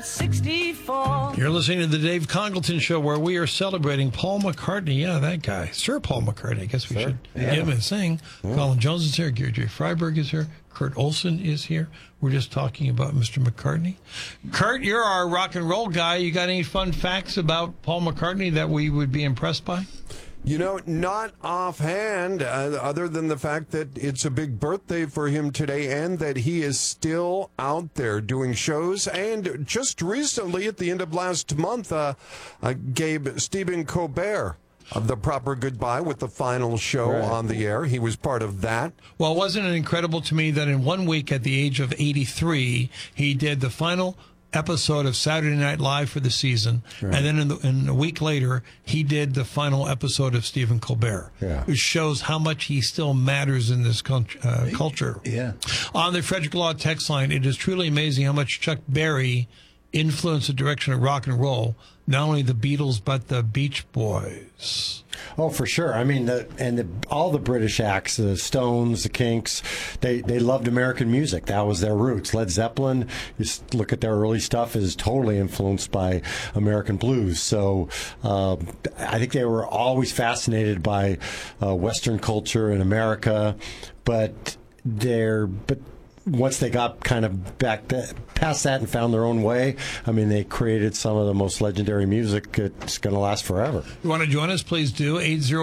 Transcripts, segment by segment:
64. You're listening to the Dave Congleton Show, where we are celebrating Paul McCartney. Yeah, that guy. Sir Paul McCartney. I guess we should give him a sing. Yeah. Colin Jones is here. Gary J. Freiberg is here. Kurt Olson is here. We're just talking about Mr. McCartney. Kurt, you're our rock and roll guy. You got any fun facts about Paul McCartney that we would be impressed by? You know, not offhand, other than the fact that it's a big birthday for him today and that he is still out there doing shows. And just recently, at the end of last month, gave Stephen Colbert the proper goodbye with the final show on the air. He was part of that. Well, wasn't it incredible to me that in 1 week at the age of 83, he did the final episode of Saturday Night Live for the season, and then in a week later, he did the final episode of Stephen Colbert, which shows how much he still matters in this culture. Yeah. On the Frederick Law text line, it is truly amazing how much Chuck Berry influenced the direction of rock and roll, not only the Beatles, but the Beach Boys. Oh, for sure. I mean, all the British acts, the Stones, the Kinks, they loved American music. That was their roots. Led Zeppelin, you look at their early stuff, is totally influenced by American blues. So I think they were always fascinated by Western culture in America, but once they got kind of past that and found their own way, I mean, they created some of the most legendary music. It's going to last forever. You want to join us? Please do.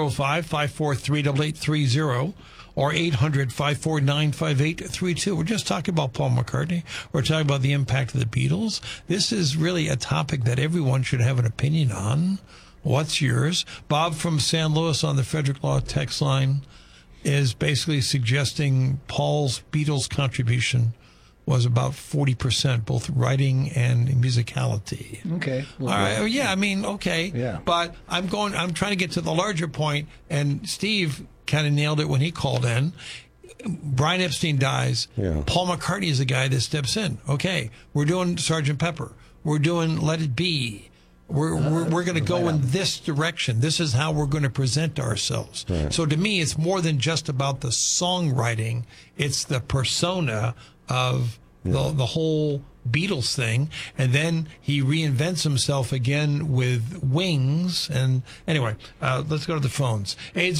805-543-8830 or 800-549-5832. We're just talking about Paul McCartney. We're talking about the impact of the Beatles. This is really a topic that everyone should have an opinion on. What's yours? Bob from San Luis on the Frederick Law text line is basically suggesting Paul's Beatles contribution was about 40%, both writing and musicality. Okay. Well, all right. Yeah, I mean, okay. Yeah. But I'm trying to get to the larger point, and Steve kind of nailed it when he called in. Brian Epstein dies. Yeah. Paul McCartney is the guy that steps in. Okay, we're doing Sgt. Pepper. We're doing Let It Be. We're going to go in this direction. This is how we're going to present ourselves. Right. So to me, it's more than just about the songwriting. It's the persona of the whole Beatles thing. And then he reinvents himself again with Wings. And anyway, let's go to the phones.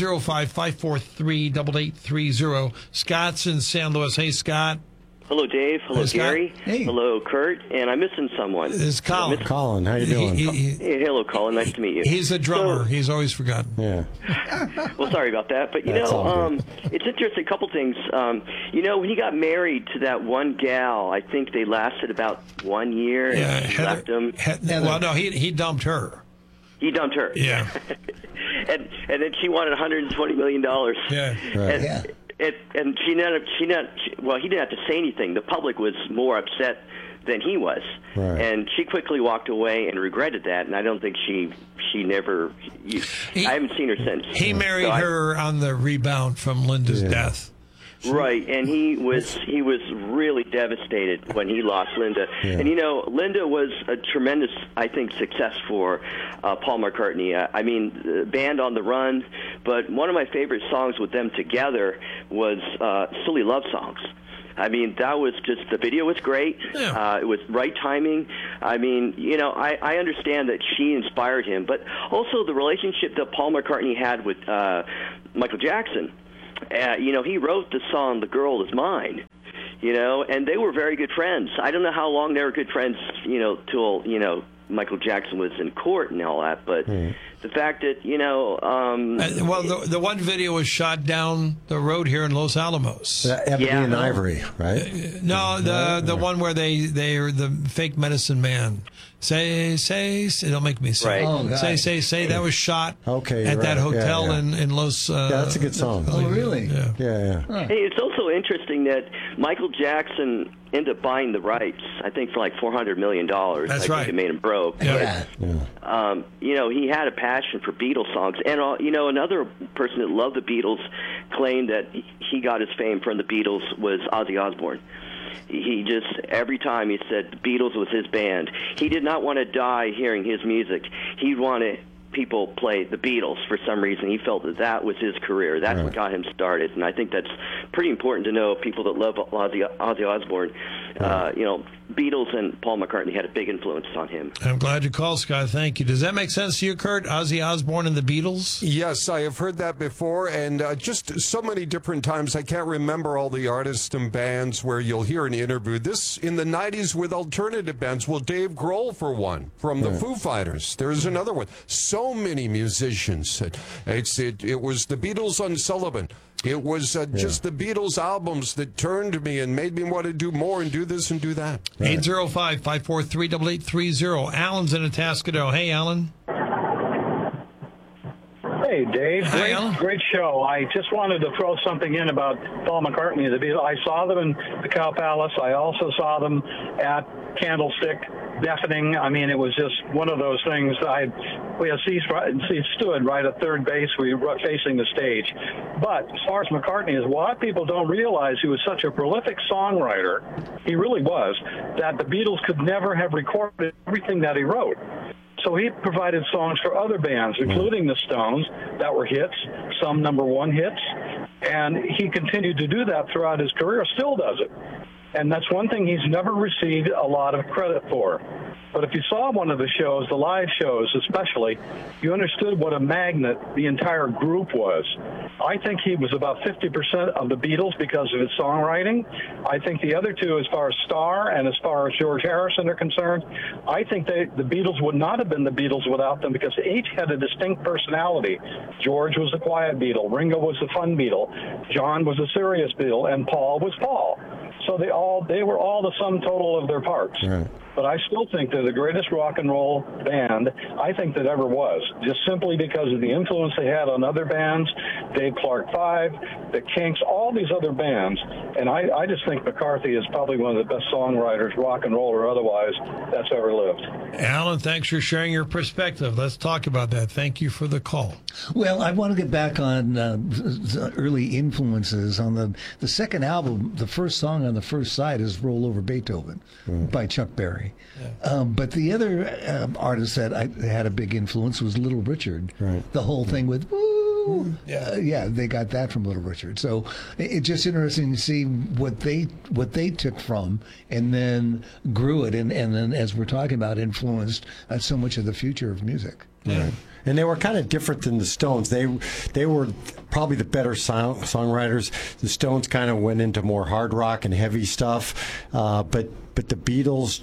805-543-8830. Scott's in San Luis. Hey, Scott. Hello, Dave. Hello, Gary. Hey. Hello, Kurt. And I'm missing someone. It's Colin. Colin, how you doing? Hey, hello, Colin. Nice to meet you. He's a drummer. He's always forgotten. Yeah. Well, sorry about that. But, it's interesting. A couple things. When he got married to that one gal, I think they lasted about 1 year. Yeah, and she left him. Well, no, he dumped her. He dumped her. Yeah. and then she wanted $120 million. Yeah. Right. And he didn't have to say anything. The public was more upset than he was. Right. And she quickly walked away and regretted that, and I don't think I haven't seen her since. He married her on the rebound from Linda's death. Right, and he was really devastated when he lost Linda. Yeah. And Linda was a tremendous, I think, success for Paul McCartney. I mean, Band on the Run, but one of my favorite songs with them together was Silly Love Songs. I mean, that was just, the video was great. Yeah. It was right timing. I mean, I understand that she inspired him, but also the relationship that Paul McCartney had with Michael Jackson. He wrote the song "The Girl Is Mine," and they were very good friends. I don't know how long they were good friends, till Michael Jackson was in court and all that. But the fact that the one video was shot down the road here in Los Alamos. Ebony and Ivory, right? No, the one where they are the fake medicine man. Say, don't make me say. Right. Oh, say. That was shot at that hotel in Los. That's a good song. Oh, really? Yeah. Huh. Hey, it's also interesting that Michael Jackson ended up buying the rights, I think, for like $400 million. That's right. It made him broke. Yeah. But, he had a passion for Beatles songs. And, another person that loved the Beatles claimed that he got his fame from the Beatles was Ozzy Osbourne. He just, every time he said the Beatles was his band. He did not want to die hearing his music. He wanted people play the Beatles for some reason. He felt that was his career. That's what got him started. And I think that's pretty important to know, people that love Ozzy Osbourne. Beatles and Paul McCartney had a big influence on him. I'm glad you called, Scott. Thank you. Does that make sense to you, Kurt? Ozzy Osbourne and the Beatles? Yes, I have heard that before, and just so many different times. I can't remember all the artists and bands where you'll hear an interview. This in the 90s with alternative bands. Well, Dave Grohl, for one, from the Foo Fighters. There's another one. So many musicians. It was the Beatles on Sullivan. It was just the Beatles albums that turned me and made me want to do more and do this and do that. 805-543-8830. Alan's in Atascadero. Hey, Alan. Hey, Dave. Hi, great show. I just wanted to throw something in about Paul McCartney and the Beatles. I saw them in the Cow Palace. I also saw them at Candlestick. Deafening. I mean, it was just one of those things. We had seats stood right at third base. We were facing the stage. But as far as McCartney is, a lot of people don't realize he was such a prolific songwriter. He really was, that the Beatles could never have recorded everything that he wrote. So he provided songs for other bands, including the Stones, that were hits, some #1 hits. And he continued to do that throughout his career, still does it. And that's one thing he's never received a lot of credit for. But if you saw one of the shows, the live shows especially, you understood what a magnet the entire group was. I think he was about 50% of the Beatles because of his songwriting. I think the other two, as far as Starr and as far as George Harrison are concerned, I think the Beatles would not have been the Beatles without them because they each had a distinct personality. George was the quiet Beatle, Ringo was the fun Beatle, John was the serious Beatle, and Paul was Paul. So they were all the sum total of their parts. Right. But I still think they're the greatest rock and roll band I think that ever was, just simply because of the influence they had on other bands, Dave Clark 5, the Kinks, all these other bands. And I just think McCarthy is probably one of the best songwriters, rock and roll or otherwise, that's ever lived. Alan, thanks for sharing your perspective. Let's talk about that. Thank you for the call. Well, I want to get back on early influences. On the second album, the first song on the first side is Roll Over Beethoven by Chuck Berry. Yeah. But the other artist that had a big influence was Little Richard. Right. The whole thing with woo, they got that from Little Richard. So it's just interesting to see what they took from and then grew it, and then as we're talking about, influenced so much of the future of music. Yeah. Right. And they were kind of different than the Stones. They were probably the better songwriters. The Stones kind of went into more hard rock and heavy stuff, but the Beatles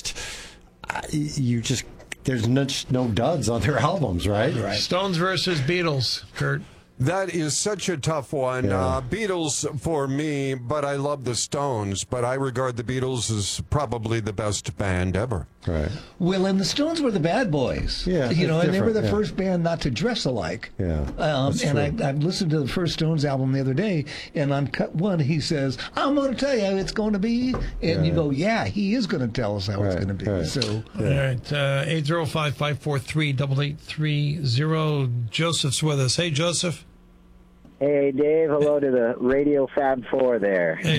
there's no duds on their albums, right? Right. Stones versus Beatles, Kurt. That is such a tough one. Yeah. Beatles for me, but I love the Stones. But I regard the Beatles as probably the best band ever. Right. Well, and the Stones were the bad boys. Yeah, and they were the first band not to dress alike. Yeah. And I listened to the first Stones album the other day, and on cut one he says, "I'm going to tell you how it's going to be," and you go, "Yeah, he is going to tell us how it's going to be." Right. So, all right, 805-543-8830. Joseph's with us. Hey, Joseph. Hey, Dave. Hello to the Radio Fab 4 there. Hey,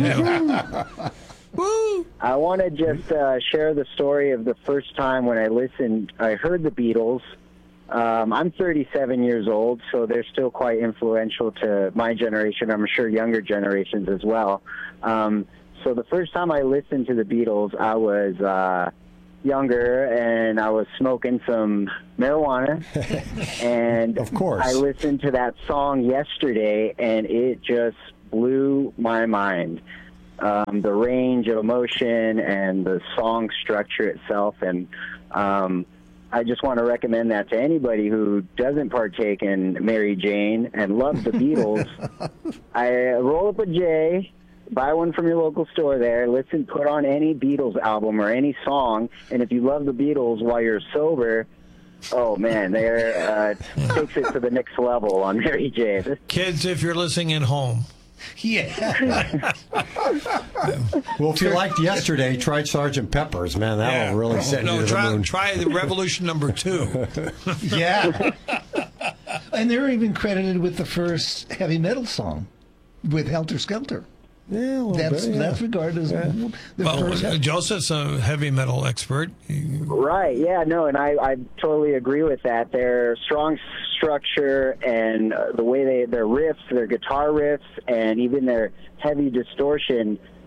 Woo! I want to just share the story of the first time when I heard the Beatles. I'm 37 years old, so they're still quite influential to my generation. I'm sure younger generations as well. So the first time I listened to the Beatles, I was younger, and I was smoking some marijuana. And of course, I listened to that song Yesterday, and it just blew my mind. The range of emotion and the song structure itself, and I just want to recommend that to anybody who doesn't partake in Mary Jane and loves the Beatles. I roll up a J, buy one from your local store there, put on any Beatles album or any song, and if you love the Beatles while you're sober, oh man, takes it to the next level on Mary Jane. Kids, if you're listening at home. Yeah. Well, if you liked Yesterday, try Sgt. Pepper's, man. That'll really send you to the moon. Try the Revolution #2. Yeah. And they're even credited with the first heavy metal song with Helter Skelter. Yeah, that's regarded as the first. Joseph's a heavy metal expert. Right, yeah, no, and I totally agree with that. Their strong structure and the way their riffs, their guitar riffs, and even their heavy distortion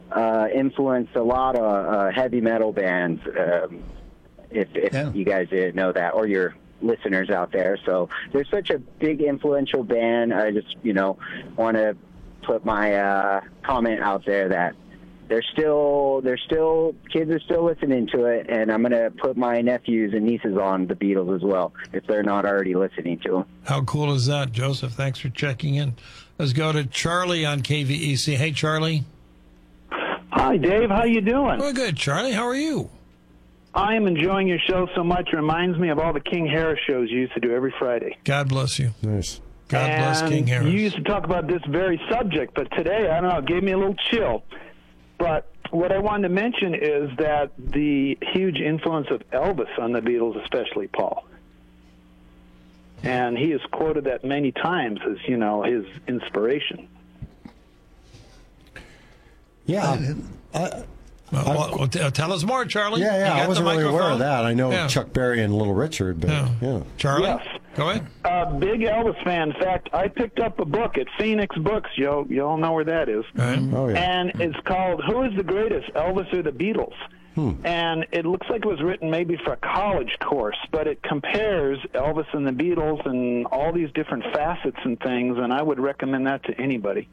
influenced a lot of heavy metal bands, if you guys didn't know that, or your listeners out there. So they're such a big influential band. I just, want to put my comment out there that kids are still listening to it, and I'm going to put my nephews and nieces on the Beatles as well, if they're not already listening to them. How cool is that, Joseph? Thanks for checking in. Let's go to Charlie on KVEC. Hey, Charlie. Hi, Dave. How you doing? Oh, good, Charlie. How are you? I am enjoying your show so much. It reminds me of all the King Harris shows you used to do every Friday. God bless you. Nice. God bless King Harris. You used to talk about this very subject, but today, I don't know, it gave me a little chill. But what I wanted to mention is that the huge influence of Elvis on the Beatles, especially Paul. And he has quoted that many times as, his inspiration. Yeah. Well, tell us more, Charlie. Yeah. I wasn't really aware of that. I know Chuck Berry and Little Richard, but yeah. Charlie? Yes. Go ahead. Big Elvis fan. In fact, I picked up a book at Phoenix Books. You all know where that is. Right. Oh, yeah. And it's called Who is the Greatest, Elvis or the Beatles? And it looks like it was written maybe for a college course, but it compares Elvis and the Beatles and all these different facets and things, and I would recommend that to anybody.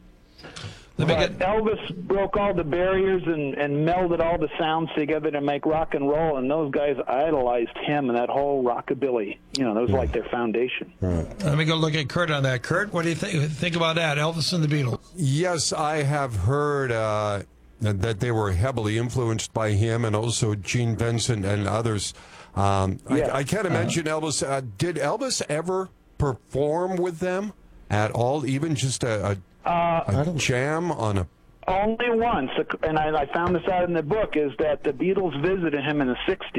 Elvis broke all the barriers and melded all the sounds together to make rock and roll, and those guys idolized him and that whole rockabilly. That was like their foundation. Right. Let me go look at Kurt on that. Kurt, what do you think about that, Elvis and the Beatles? Yes, I have heard that they were heavily influenced by him and also Gene Vincent and others. I can't imagine Elvis. Did Elvis ever perform with them at all, even just a jam on a... Only once, and I found this out in the book, is that the Beatles visited him in the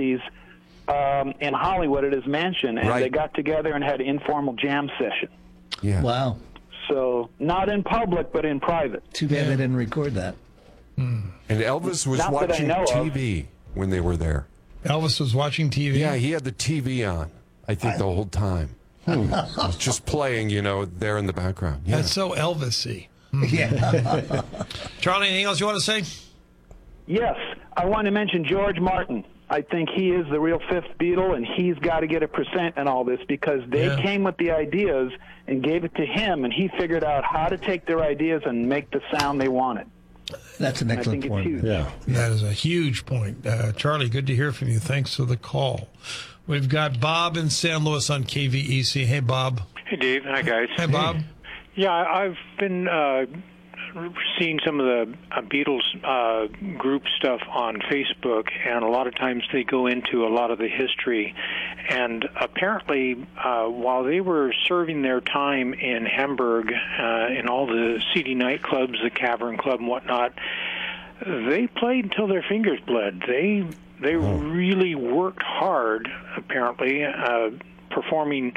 60s in Hollywood at his mansion, and they got together and had an informal jam session. Yeah. Wow. So, not in public, but in private. Too bad they didn't record that. And Elvis was watching TV when they were there. Elvis was watching TV? Yeah, he had the TV on, I think, the whole time. It was just playing, there in the background. Yeah. That's so Elvis-y. Yeah. Charlie, anything else you want to say? Yes. I want to mention George Martin. I think he is the real fifth Beatle, and he's got to get a % in all this because they came with the ideas and gave it to him, and he figured out how to take their ideas and make the sound they wanted. That's an excellent point. Huge. Yeah. That is a huge point. Charlie, good to hear from you. Thanks for the call. We've got Bob in San Luis on KVEC. Hey, Bob. Hey, Dave. Hi, guys. Hey, Bob. Yeah, I've been seeing some of the Beatles group stuff on Facebook, and a lot of times they go into a lot of the history. And apparently, while they were serving their time in Hamburg, in all the seedy nightclubs, the Cavern Club and whatnot, they played until their fingers bled. They really worked hard, apparently, performing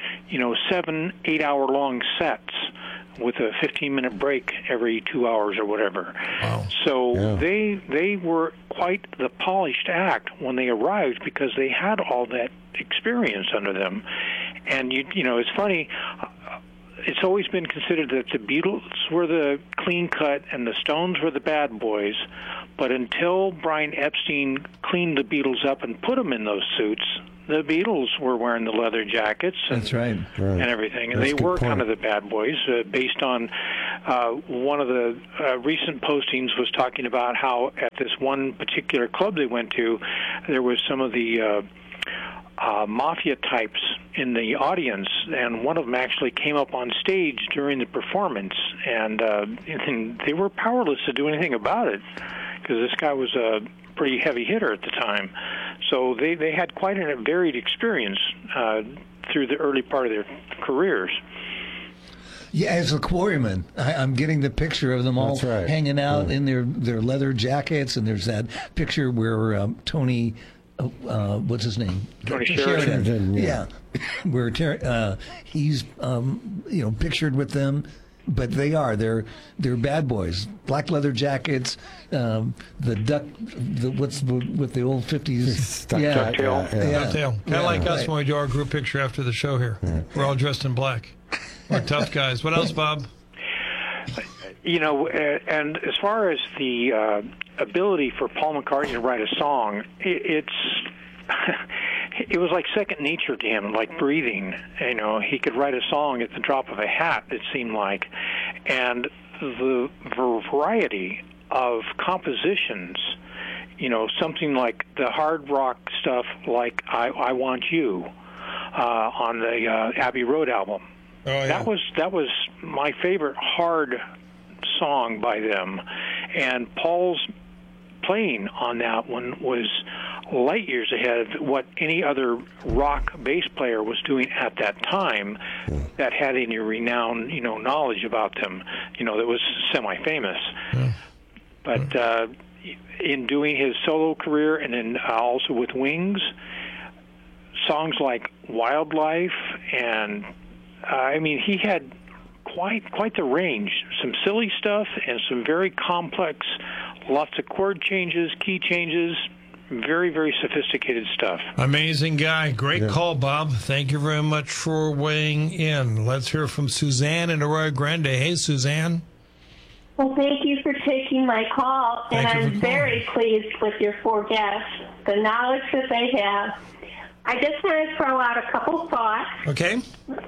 7-8 hour long sets with a 15-minute break every 2 hours or whatever. Wow. So they were quite the polished act when they arrived because they had all that experience under them. And it's funny. It's always been considered that the Beatles were the clean cut and the Stones were the bad boys. But until Brian Epstein cleaned the Beatles up and put them in those suits, the Beatles were wearing the leather jackets and, That's right. and everything. And That's they were point. kind of the bad boys, based on one of the recent postings was talking about how at this one particular club they went to, there was some of the mafia types in the audience, and one of them actually came up on stage during the performance, and they were powerless to do anything about it because this guy was a pretty heavy hitter at the time. So they had quite a varied experience through the early part of their careers. Yeah, as a quarryman, I'm getting the picture of them all hanging out in their leather jackets, and there's that picture where Tony, what's his name? Tony Sheridan. Yeah, where he's pictured with them. But they're bad boys. Black leather jackets, with the old 50s ducktail. Ducktail. Kind of like us when we do our group picture after the show here. Yeah. We're all dressed in black. We're tough guys. What else, Bob? And as far as the ability for Paul McCartney to write a song, it was like second nature to him, like breathing. You know, he could write a song at the drop of a hat, it seemed like. And the variety of compositions, you know, something like the hard rock stuff like I Want You on the Abbey Road album. Oh, yeah. That was my favorite hard song by them. And Paul's playing on that one was light years ahead of what any other rock bass player was doing at that time that had any renowned, you know, knowledge about them, you know, that was semi-famous. But in doing his solo career and then also with Wings, songs like Wildlife and I mean, he had quite the range. Some silly stuff and some very complex, lots of chord changes, key changes, very, very sophisticated stuff. Amazing guy. Great call, Bob. Thank you very much for weighing in. Let's hear from Suzanne in Arroyo Grande. Hey, Suzanne. Well, thank you for taking my call, and I'm very pleased with your 4 guests, the knowledge that they have. I just want to throw out a couple thoughts. Okay.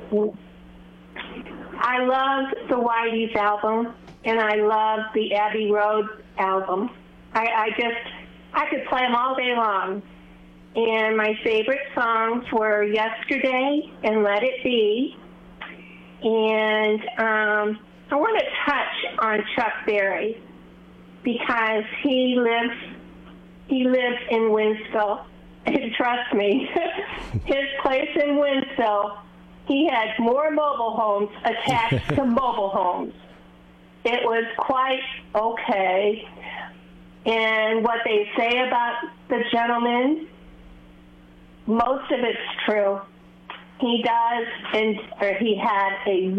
I love the Whitey's album, and I love the Abbey Road album. I could play them all day long. And my favorite songs were Yesterday and Let It Be. And I want to touch on Chuck Berry because he lives in Winsville. And trust me, his place in Winsville, he had more mobile homes attached to mobile homes. It was quite okay. And what they say about the gentleman, most of it's true. He does, or he had a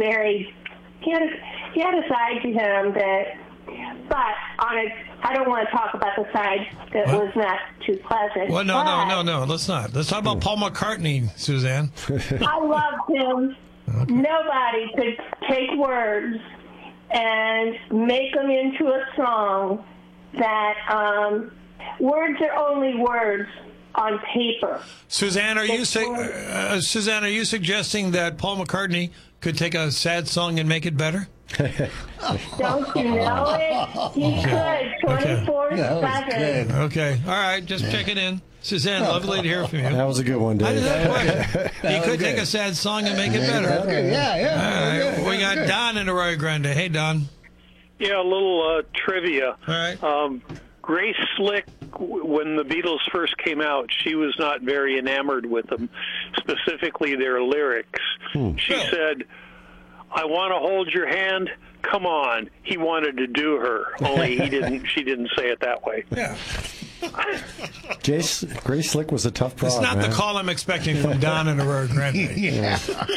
side to him that, but I don't want to talk about the side that was not too pleasant. Well, no, let's not. Let's talk about Paul McCartney, Suzanne. I loved him. Okay. Nobody could take words and make them into a song that words are only words on paper. Suzanne, are you suggesting that Paul McCartney could take a sad song and make it better? Don't you know it? He could, 24/7. Okay. All right, just checking in. Suzanne, lovely to hear from you. That was a good one, Dave. He could take a sad song and make it better. Yeah. All right. We got Don in Arroyo Grande. Hey, Don. Yeah, a little trivia. All right. Grace Slick, when the Beatles first came out, she was not very enamored with them, specifically their lyrics. She said, "I want to hold your hand. Come on." He wanted to do her, only she didn't say it that way. Yeah. Grace Slick was a tough problem. It's not the call I'm expecting from Don in Arroyo Grande.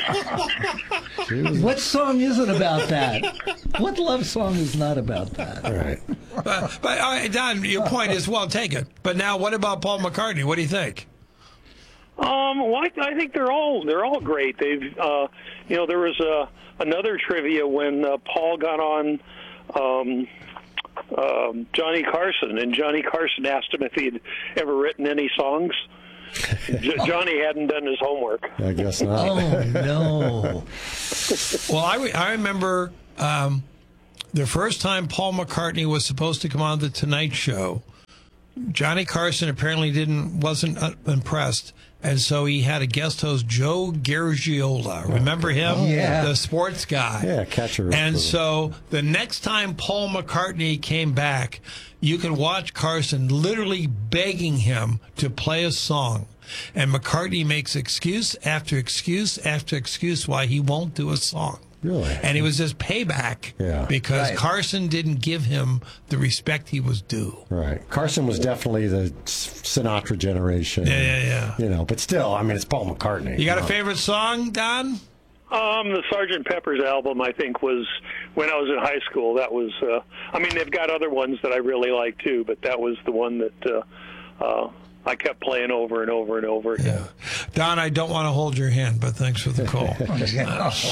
What song is it about that? What love song is not about that? All right. But all right, Don, your point is well taken. But now, what about Paul McCartney? What do you think? Well, I think they're all great. They've, there was another trivia when Paul got on Johnny Carson, and Johnny Carson asked him if he had ever written any songs. Johnny hadn't done his homework. I guess not. Oh, no. Well, I remember the first time Paul McCartney was supposed to come on the Tonight Show. Johnny Carson apparently wasn't impressed, and so he had a guest host, Joe Garagiola. Remember him? Yeah. The sports guy. Yeah, catcher. And so the next time Paul McCartney came back, you can watch Carson literally begging him to play a song. And McCartney makes excuse after excuse after excuse why he won't do a song. Really? And it was just payback because Carson didn't give him the respect he was due. Right. Carson was definitely the Sinatra generation. Yeah. But still, I mean, it's Paul McCartney. You got a favorite song, Don? The Sgt. Pepper's album, I think, was when I was in high school. That was, they've got other ones that I really like, too, but that was the one that I kept playing over and over and over again. Yeah. Don, I don't want to hold your hand, but thanks for the call.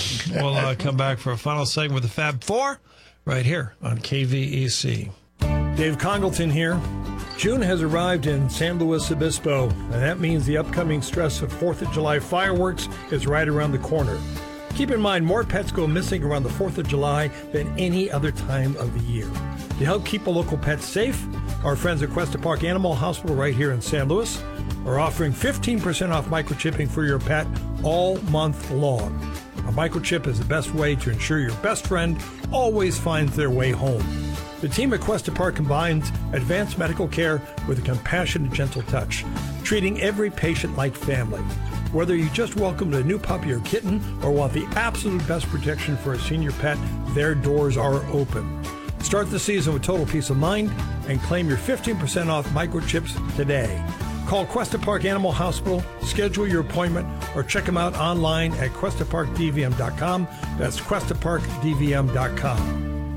We'll come back for a final segment with the Fab Four right here on KVEC. Dave Congleton here. June has arrived in San Luis Obispo, and that means the upcoming stress of 4th of July fireworks is right around the corner. Keep in mind, more pets go missing around the 4th of July than any other time of the year. To help keep a local pet safe, our friends at Cuesta Park Animal Hospital right here in San Luis are offering 15% off microchipping for your pet all month long. A microchip is the best way to ensure your best friend always finds their way home. The team at Cuesta Park combines advanced medical care with a compassionate, gentle touch, treating every patient like family. Whether you just welcomed a new puppy or kitten or want the absolute best protection for a senior pet, their doors are open. Start the season with total peace of mind and claim your 15% off microchips today. Call Cuesta Park Animal Hospital, schedule your appointment, or check them out online at QuestaParkDVM.com. That's QuestaParkDVM.com.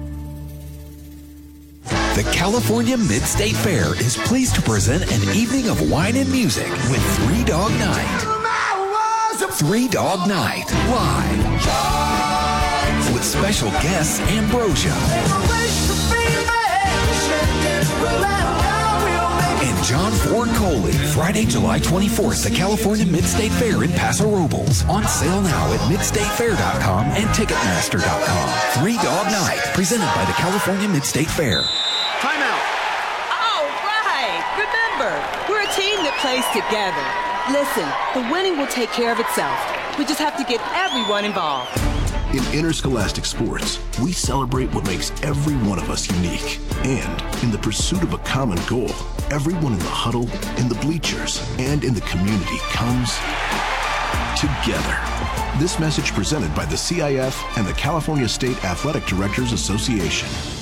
The California Mid-State Fair is pleased to present an evening of wine and music with Three Dog Night. Three Dog Night, live. With special guests Ambrosia. And John Ford Coley. Friday, July 24th, the California Mid-State Fair in Paso Robles. On sale now at MidstateFair.com and Ticketmaster.com. Three Dog Night, presented by the California Mid-State Fair. Time out. All right. Remember, we're a team that plays together. Listen, the winning will take care of itself. We just have to get everyone involved. In interscholastic sports, we celebrate what makes every one of us unique. And in the pursuit of a common goal, everyone in the huddle, in the bleachers, and in the community comes together. This message presented by the CIF and the California State Athletic Directors Association.